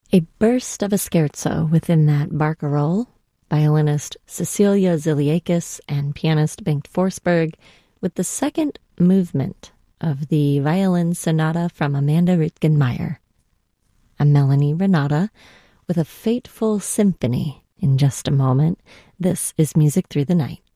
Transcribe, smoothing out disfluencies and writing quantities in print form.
A burst of a scherzo within that barcarolle, violinist Cecilia Ziliakis and pianist Bengt Forsberg, with the second movement of the violin sonata from Amanda Ritgenmeyer. I'm Melanie Renata with a fateful symphony in just a moment. This is Music Through the Night.